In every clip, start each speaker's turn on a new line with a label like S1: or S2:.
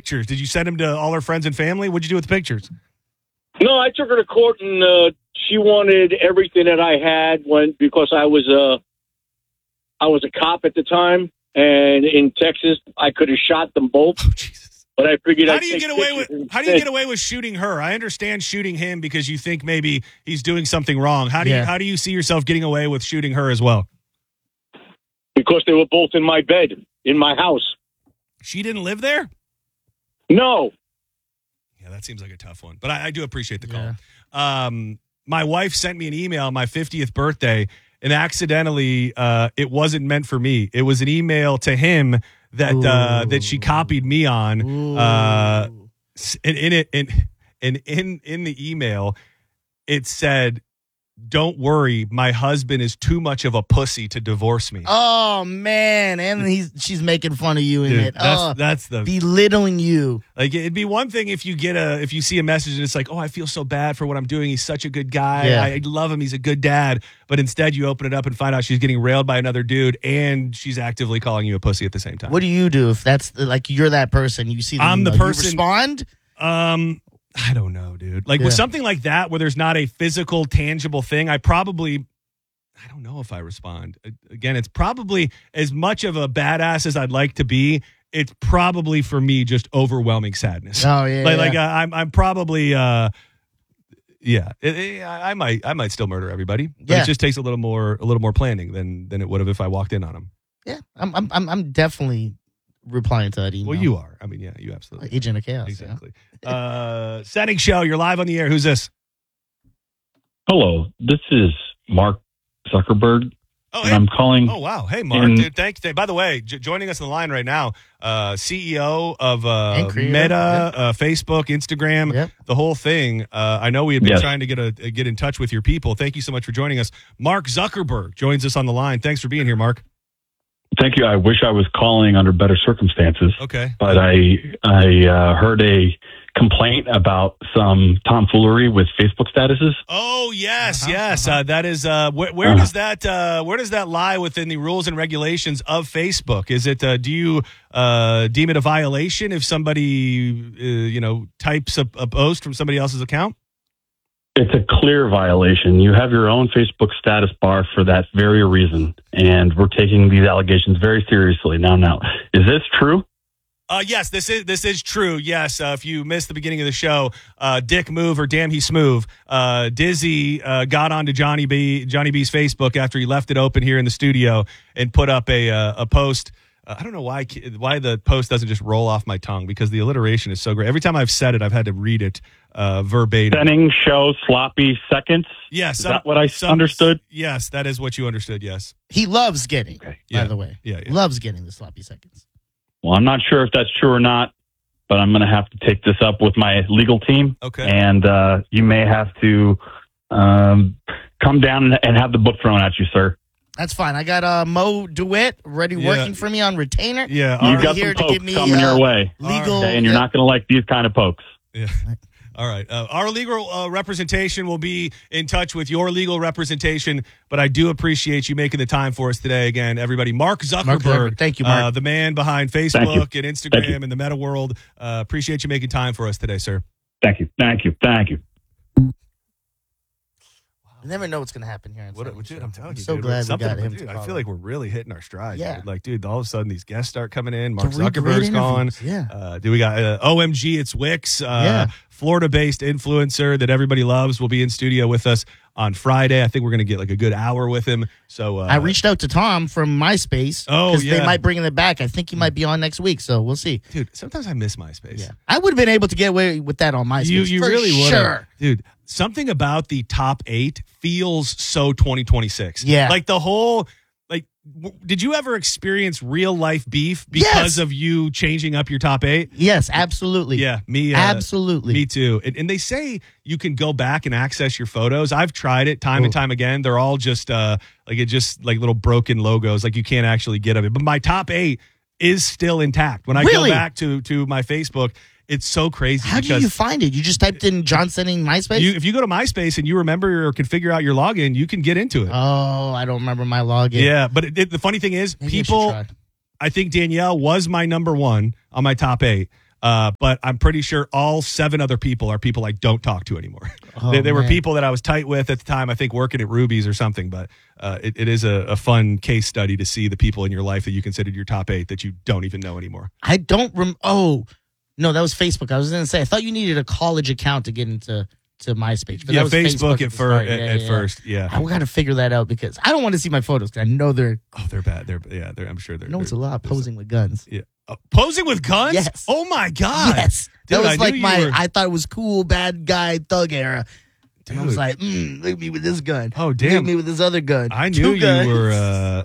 S1: pictures? Did you send them to all her friends and family? What'd you do with the pictures?
S2: No, I took her to court, and she wanted everything that I had because I was a cop at the time, and in Texas, I could have shot them both.
S1: Oh, Jesus.
S2: But I figured
S1: How do you get away with shooting her? I understand shooting him because you think maybe he's doing something wrong. How do you see yourself getting away with shooting her as well?
S2: Because they were both in my bed in my house.
S1: She didn't live there?
S2: No.
S1: Yeah, that seems like a tough one. But I do appreciate the call. Yeah. My wife sent me an email on my 50th birthday, and accidentally, it wasn't meant for me. It was an email to him that she copied me on. And in the email, it said, "Don't worry, my husband is too much of a pussy to divorce me."
S3: Oh man, and she's making fun of you in it.
S1: That's the
S3: belittling you.
S1: Like, it'd be one thing if you see a message and it's like, "Oh, I feel so bad for what I'm doing. He's such a good guy.
S3: Yeah.
S1: I love him. He's a good dad." But instead, you open it up and find out she's getting railed by another dude, and she's actively calling you a pussy at the same time.
S3: What do you do if that's like you're that person? You see,
S1: I'm the person.
S3: You respond.
S1: I don't know, dude. Like with something like that where there's not a physical, tangible thing, I don't know if I respond. Again, it's probably as much of a badass as I'd like to be. It's probably for me just overwhelming sadness.
S3: Oh yeah.
S1: I'm probably I might still murder everybody, but it just takes a little more planning than it would have if I walked in on them.
S3: Yeah, I'm definitely replying to that email.
S1: Well, you are. I mean, yeah, you absolutely.
S3: Agent of Chaos.
S1: Exactly. Setting show. You're live on the air. Who's this?
S4: Hello, this is Mark Zuckerberg.
S1: Oh,
S4: and I'm calling.
S1: Oh, wow. Hey, Mark. Dude, thanks. By the way, joining us on the line right now, CEO of Meta, Facebook, Instagram, the whole thing. I know we had been trying to get in touch with your people. Thank you so much for joining us. Mark Zuckerberg joins us on the line. Thanks for being here, Mark.
S4: Thank you. I wish I was calling under better circumstances.
S1: Okay.
S4: But I heard a complaint about some tomfoolery with Facebook statuses.
S1: Oh, yes. That is where does that lie within the rules and regulations of Facebook? Is it do you deem it a violation if somebody types a post from somebody else's account?
S4: It's a clear violation. You have your own Facebook status bar for that very reason, and we're taking these allegations very seriously. Now, is this true?
S1: Yes, this is true. Yes, if you missed the beginning of the show, Dick Move or Damn He Smoove, Dizzy got onto Johnny B's Facebook after he left it open here in the studio and put up a post. I don't know why the post doesn't just roll off my tongue because the alliteration is so great. Every time I've said it, I've had to read it verbatim.
S4: Sending show sloppy seconds?
S1: Yes.
S4: Is that what I understood?
S1: Yes, that is what you understood, yes.
S3: He loves getting, by the way.
S1: Yeah.
S3: Loves getting the sloppy seconds.
S4: Well, I'm not sure if that's true or not, but I'm going to have to take this up with my legal team.
S1: Okay.
S4: And you may have to come down and have the book thrown at you, sir.
S3: That's fine. I got Mo DeWitt ready working for me on retainer.
S1: Yeah.
S4: You've got some pokes coming your way.
S3: Legal.
S4: Okay, and you're not going to like these kind of pokes.
S1: Yeah. All right. Our legal representation will be in touch with your legal representation, but I do appreciate you making the time for us today. Again, everybody, Mark Zuckerberg.
S3: Thank you, Mark.
S1: The man behind Facebook and Instagram and the meta world. Appreciate you making time for us today, sir.
S4: Thank you.
S3: You never know what's going to happen here.
S1: Dude, I'm telling you,
S3: so glad we got him.
S1: Dude, I feel like we're really hitting our stride.
S3: Yeah.
S1: Dude. Like, dude, all of a sudden these guests start coming in. Mark Zuckerberg's gone.
S3: Yeah.
S1: We got OMG, it's Wix, Florida-based influencer that everybody loves, will be in studio with us on Friday. I think we're going to get like a good hour with him. So
S3: I reached out to Tom from MySpace.
S1: Oh, yeah.
S3: They might bring it back. I think he might be on next week, so we'll see.
S1: Dude, sometimes I miss MySpace.
S3: Yeah. I would have been able to get away with that on MySpace.
S1: You really would. Sure. Dude, something about the top 8 feels so 2026.
S3: Yeah.
S1: Like the whole, did you ever experience real life beef because of you changing up your top 8?
S3: Yes, absolutely.
S1: Yeah, me.
S3: Absolutely.
S1: Me too. And they say you can go back and access your photos. I've tried it time and time again. They're all just like little broken logos. Like you can't actually get them. But my top 8 is still intact. When I go back to my Facebook, it's so crazy.
S3: How did you find it? You just typed in John Senning MySpace?
S1: If you go to MySpace and you remember or can figure out your login, you can get into it.
S3: Oh, I don't remember my login.
S1: Yeah, but the funny thing is, I think Danielle was my number 1 on my top 8. But I'm pretty sure all 7 other people are people I don't talk to anymore.
S3: Oh,
S1: they were
S3: man.
S1: people that I was tight with at the time, I think working at Ruby's or something. But it is a fun case study to see the people in your life that you considered your top 8 that you don't even know anymore.
S3: I don't oh, no, that was Facebook. I was going to say, I thought you needed a college account to get into MySpace. But
S1: Yeah,
S3: that was
S1: Facebook
S3: the
S1: at
S3: start.
S1: first. Yeah.
S3: I got to figure that out because I don't want to see my photos. 'Cause I know they're,
S1: Oh, they're bad. I'm sure they're.
S3: you know, it's a lot
S1: they're-
S3: posing with guns.
S1: Yeah. Posing with guns?
S3: Yes.
S1: Oh my God.
S3: Yes.
S1: Dude,
S3: That was
S1: I
S3: like
S1: knew you were-
S3: I thought it was cool, bad guy, thug era. And I was
S1: Dude.
S3: like, look at me with this gun.
S1: Oh,
S3: Look
S1: damn.
S3: at me with this other gun.
S1: I
S3: 2
S1: knew you
S3: guns.
S1: were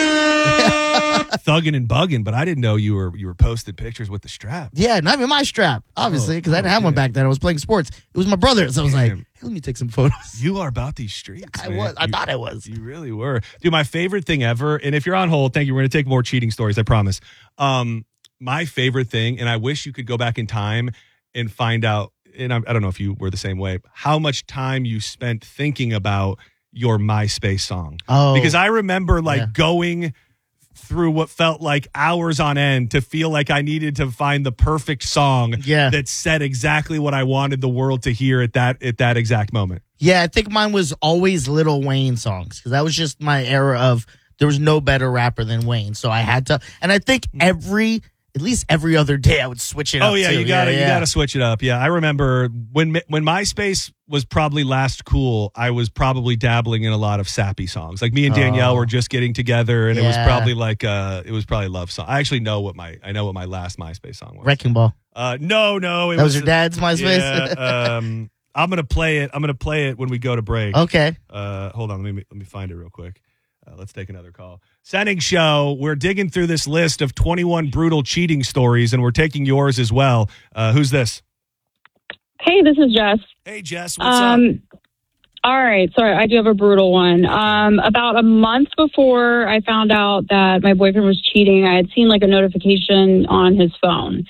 S1: thugging and bugging, but I didn't know you were posting pictures with the strap.
S3: Yeah, not even my strap, obviously, because I didn't have one back then. I was playing sports. It was my brother's. I was like,
S1: Damn.
S3: hey, let me take some photos.
S1: You are about these streets.
S3: I
S1: man.
S3: was. I
S1: You-
S3: thought I was.
S1: You really were. Dude, my favorite thing ever, and if you're on hold, thank you. We're going to take more cheating stories, I promise. My favorite thing, and I wish you could go back in time and find out, and I don't know if you were the same way, how much time you spent thinking about your MySpace song.
S3: Oh,
S1: Because I remember
S3: yeah.
S1: going through what felt like hours on end to feel like I needed to find the perfect song
S3: Yeah.
S1: that said exactly what I wanted the world to hear at that exact moment.
S3: Yeah, I think mine was always Lil Wayne songs because that was just my era of there was no better rapper than Wayne. So I had to, and I think at least every other day I would switch it up.
S1: Oh yeah,
S3: too.
S1: you gotta switch it up. Yeah, I remember when MySpace was probably last cool. I was probably dabbling in a lot of sappy songs. Like me and Danielle were just getting together, and it was
S3: Yeah.
S1: probably love song. I actually know what my last MySpace song was.
S3: Wrecking Ball.
S1: No, it
S3: That was your dad's MySpace?
S1: Yeah, I'm gonna play it when we go to break.
S3: Okay.
S1: Hold on, let me find it real quick. Let's take another call. Sending show. We're digging through this list of 21 brutal cheating stories, and we're taking yours as well. Who's this?
S5: Hey, this is Jess.
S1: Hey, Jess. What's up?
S5: All right. Sorry, I do have a brutal one. About a month before I found out that my boyfriend was cheating, I had seen like a notification on his phone.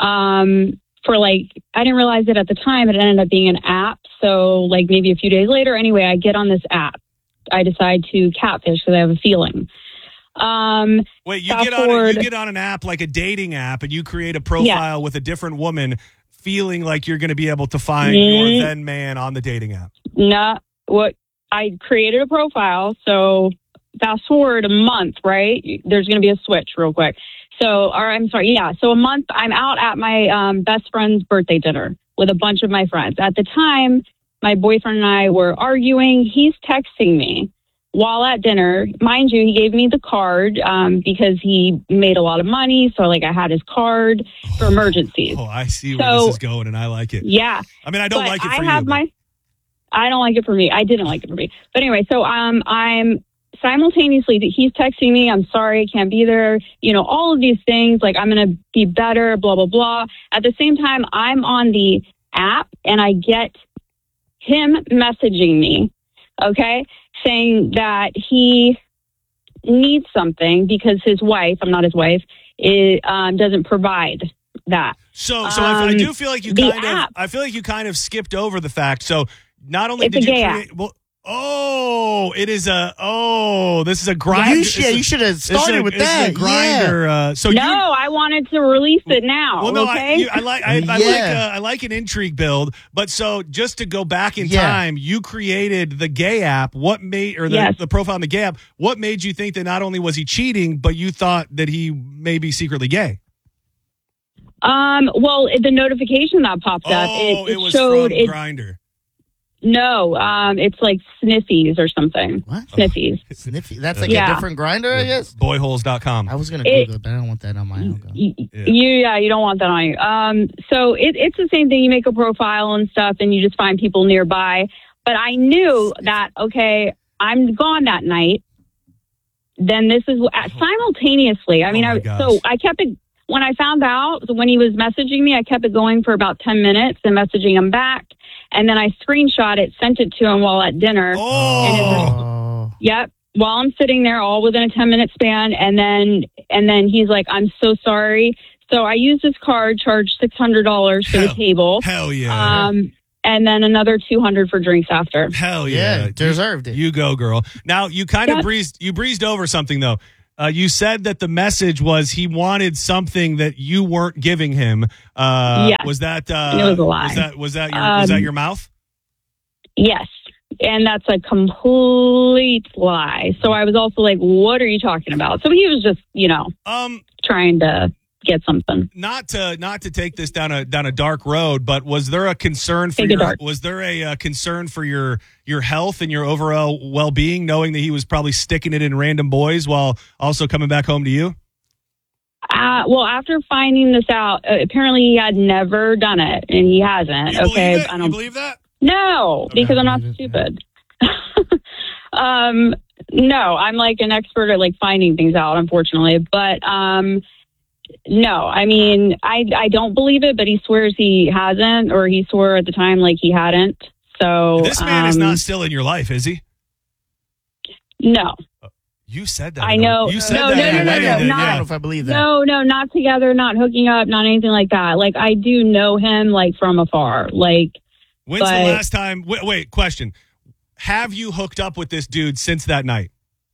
S5: For like, I didn't realize it at the time. It ended up being an app. So like maybe a few days later, anyway, I get on this app. I decide to catfish because I have a feeling.
S1: Wait, you
S5: fast
S1: get
S5: forward-
S1: on an app like a dating app, and you create a profile with a different woman, feeling like you're going to be able to find your then man on the dating app.
S5: I created a profile. So fast forward a month, right? There's going to be a switch real quick. So a month, I'm out at my best friend's birthday dinner with a bunch of my friends. At the time, my boyfriend and I were arguing. He's texting me while at dinner. Mind you, he gave me the card because he made a lot of money. So like I had his card for emergencies.
S1: Oh, I see where this is going, and I like it.
S5: Yeah.
S1: I mean, I don't
S5: But
S1: like it for
S5: I
S1: you.
S5: have
S1: but-
S5: I don't like it for me. I didn't like it for me. But anyway, so I'm simultaneously, he's texting me, I'm sorry, I can't be there. You know, all of these things, like I'm going to be better, blah, blah, blah. At the same time, I'm on the app and I get him messaging me, okay, saying that he needs something because his wife, I'm not his wife, doesn't provide that.
S1: So I do feel like
S5: the app.
S1: I feel like you kind of skipped over the fact. So not only
S5: It's
S1: did
S5: a
S1: you
S5: gay
S1: create, this is a grinder.
S3: You should have started with that.
S1: This is a grinder. So
S5: No, I wanted to release it now.
S1: Well, no,
S5: okay?
S1: I like an intrigue build, but so just to go back in time, you created the gay app. What made the profile in the gay app? What made you think that not only was he cheating, but you thought that he may be secretly gay?
S5: Well, the notification that popped up, it
S1: was
S5: showed
S1: from
S5: it.
S1: Grindr.
S5: No, it's like Sniffies or something.
S3: What?
S5: Sniffies.
S3: Sniffy. That's like
S5: Yeah.
S3: a different grinder, I guess.
S1: Boyholes.com.
S3: I was going to Google it, but I don't want that on my own.
S5: You don't want that on you. So it's the same thing. You make a profile and stuff, and you just find people nearby. But I knew that, okay, I'm gone that night. Then this is simultaneously. I mean,
S1: gosh.
S5: I kept it. When I found out, when he was messaging me, I kept it going for about 10 minutes and messaging him back. And then I screenshot it, sent it to him while at dinner.
S3: Oh.
S5: Yep. While I'm sitting there, all within a 10-minute span. And then he's like, I'm so sorry. So I used his card, charged $600 for the table.
S1: Hell yeah.
S5: And then another $200 for drinks after.
S1: Hell yeah.
S3: Deserved it.
S1: You go, girl. Now you kind of breezed over something though. You said that the message was he wanted something that you weren't giving him.
S5: Yes.
S1: Was that?
S5: And it was a lie.
S1: Was that your mouth?
S5: Yes. And that's a complete lie. So I was also like, what are you talking about? So he was just, trying to get something.
S1: Not to take this down a dark road, but was there a concern for concern for your health and your overall well-being, knowing that he was probably sticking it in random boys while also coming back home to you?
S5: Well, after finding this out, apparently he had never done it, and he hasn't.
S1: You believe it? You believe that?
S5: No, because I'm not stupid. No, I'm like an expert at like finding things out, unfortunately. But no, I mean, I don't believe it, but he swears he hasn't, or he swore at the time like he hadn't. So
S1: this man is not still in your life, is he?
S5: No.
S1: You said that.
S5: I know.
S1: You said
S5: no,
S1: that.
S5: No,
S3: I don't know if I believe that.
S5: No, not together, not hooking up, not anything like that. Like, I do know him, like, from afar. Like,
S1: when's the last time? Wait, question. Have you hooked up with this dude since that night?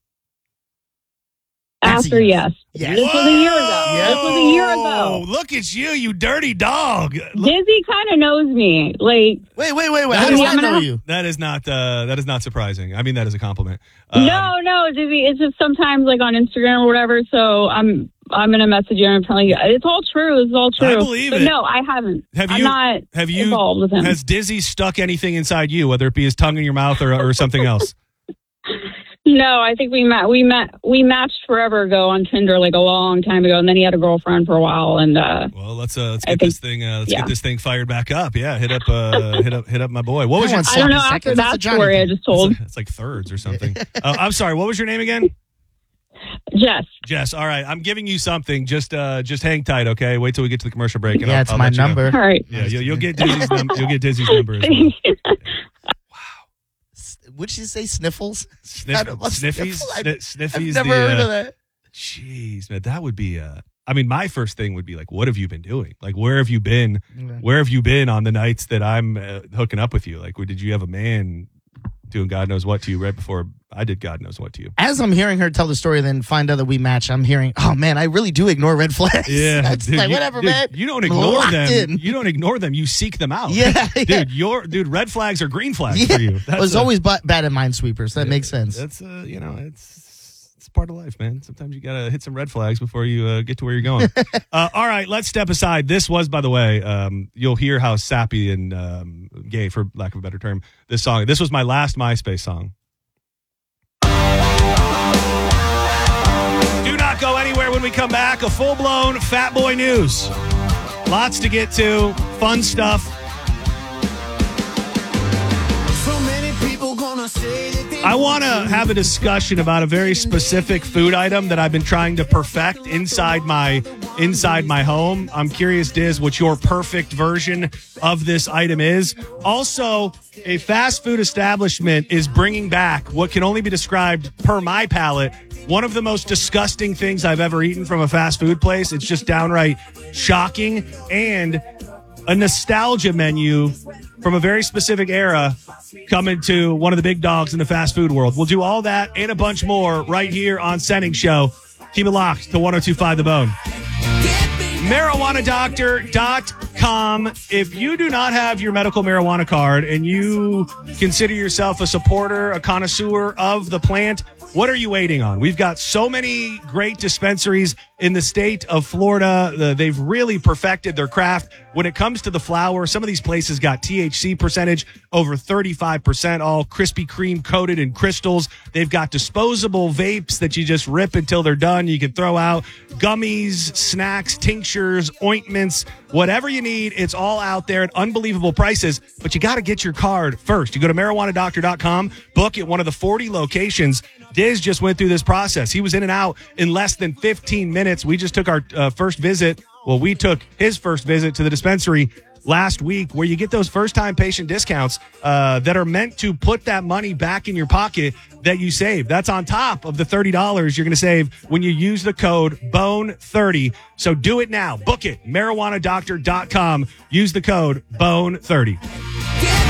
S5: After, yes.
S3: Yes.
S5: This was a year ago.
S3: Yes.
S5: This was a year ago.
S1: Look at you dirty dog.
S5: Dizzy kind of knows me. Like,
S3: wait. How do I know you?
S1: That is not surprising. I mean, that is a compliment.
S5: No, Dizzy. It's just sometimes like on Instagram or whatever. So I'm gonna message you and I'm telling you it's all true. It's all true.
S1: I believe
S5: but
S1: it.
S5: No, I haven't. I'm not involved with him.
S1: Has Dizzy stuck anything inside you, whether it be his tongue in your mouth or something else?
S5: No, I think we matched forever ago on Tinder, like a long time ago, and then he had a girlfriend for a while. And
S1: well, let's get this thing fired back up. Yeah, hit up my boy. What was your?
S5: I don't know. After that story I just told,
S1: it's like thirds or something. I'm sorry. What was your name again?
S5: Jess.
S1: All right, I'm giving you something. Just hang tight, okay? Wait till we get to the commercial break. And
S3: it's my number.
S5: All right.
S1: Yeah, you'll get Dizzy's number. You'll get Dizzy's number as well.
S3: Would you say sniffles?
S1: Sniffies? Sniffies?
S3: I've never heard of that.
S1: Jeez, man, that would be. I mean, my first thing would be like, what have you been doing? Like, where have you been?
S3: Okay.
S1: Where have you been on the nights that I'm hooking up with you? Like, did you have a man doing God knows what to you right before I did God knows what to you?
S3: As I'm hearing her tell the story, then find out that we match, I'm hearing, oh man, I really do ignore red flags.
S1: Yeah,
S3: dude, whatever, man.
S1: You don't ignore them. You don't ignore them. You seek them out.
S3: Yeah,
S1: dude. Red flags are green flags for you.
S3: It was always bad at Minesweepers. That makes sense.
S1: That's it's part of life, man. Sometimes you gotta hit some red flags before you get to where you're going. All right, let's step aside. This was, by the way, you'll hear how sappy and gay, for lack of a better term, this song. This was my last MySpace song. Do not go anywhere when we come back. A full-blown Fat Boy News. Lots to get to. Fun stuff.
S6: So many people gonna say that they
S1: I want to have a discussion about a very specific food item that I've been trying to perfect inside my home. I'm curious, Diz, what your perfect version of this item is. Also, a fast food establishment is bringing back what can only be described per my palate, one of the most disgusting things I've ever eaten from a fast food place. It's just downright shocking, and a nostalgia menu from a very specific era coming to one of the big dogs in the fast food world. We'll do all that and a bunch more right here on Sending Show. Keep it locked to 102.5 The Bone. MarijuanaDoctor.com. If you do not have your medical marijuana card and you consider yourself a supporter, a connoisseur of the plant, what are you waiting on? We've got so many great dispensaries in the state of Florida. They've really perfected their craft. When it comes to the flower, some of these places got THC percentage over 35%, all Krispy Kreme coated in crystals. They've got disposable vapes that you just rip until they're done. You can throw out gummies, snacks, tinctures, ointments, whatever you need. It's all out there at unbelievable prices, but you got to get your card first. You go to marijuanadoctor.com, book at one of the 40 locations. Diz just went through this process. He was in and out in less than 15 minutes. We just took our first visit. Well, we took his first visit to the dispensary last week, where you get those first-time patient discounts that are meant to put that money back in your pocket that you save. That's on top of the $30 you're going to save when you use the code BONE30. So do it now. Book it. MarijuanaDoctor.com. Use the code BONE30.